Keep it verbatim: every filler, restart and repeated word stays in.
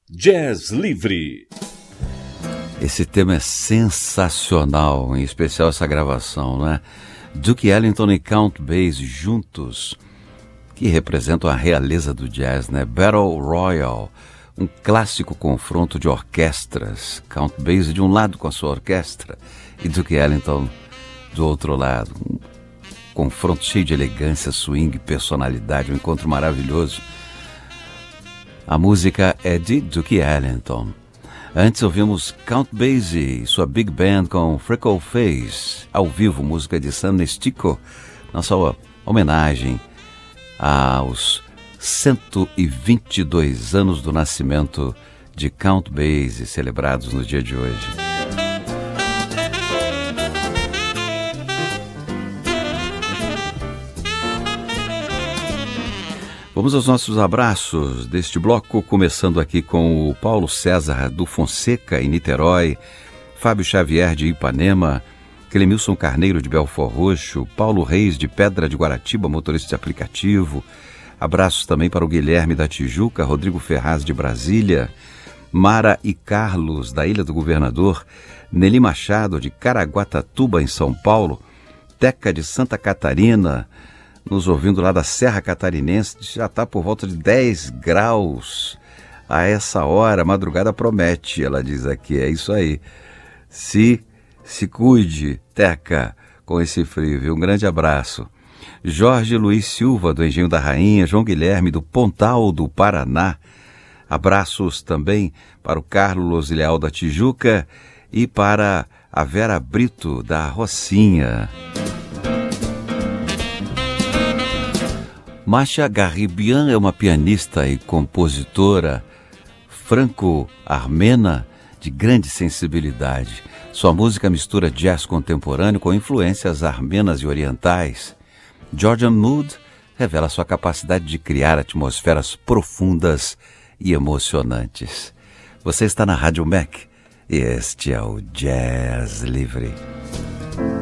Jazz Livre. Esse tema é sensacional, em especial essa gravação, né? Duke Ellington e Count Basie juntos, que representam a realeza do jazz, né? Battle Royale, um clássico confronto de orquestras. Count Basie de um lado com a sua orquestra e Duke Ellington do outro lado. Um confronto cheio de elegância, swing, personalidade, um encontro maravilhoso. A música é de Duke Ellington. Antes ouvimos Count Basie e sua Big Band com Freckle Face, ao vivo, música de Sam Nestico, nossa homenagem aos cento e vinte e dois anos do nascimento de Count Basie, celebrados no dia de hoje. Vamos aos nossos abraços deste bloco, começando aqui com o Paulo César do Fonseca, em Niterói, Fábio Xavier de Ipanema, Clemilson Carneiro de Belford Roxo, Paulo Reis de Pedra de Guaratiba, motorista de aplicativo. Abraços também para o Guilherme da Tijuca, Rodrigo Ferraz de Brasília, Mara e Carlos da Ilha do Governador, Nelly Machado de Caraguatatuba, em São Paulo, Teca de Santa Catarina, nos ouvindo lá da Serra Catarinense, já está por volta de dez graus a essa hora, a madrugada promete, ela diz aqui, é isso aí. Se, se cuide, Teca, com esse frio, viu? Um grande abraço. Jorge Luiz Silva, do Engenho da Rainha, João Guilherme, do Pontal do Paraná. Abraços também para o Carlos Leal da Tijuca e para a Vera Brito, da Rocinha. Masha Garribian é uma pianista e compositora franco-armena de grande sensibilidade. Sua música mistura jazz contemporâneo com influências armenas e orientais. Georgian Mood revela sua capacidade de criar atmosferas profundas e emocionantes. Você está na Rádio M E C e este é o Jazz Livre.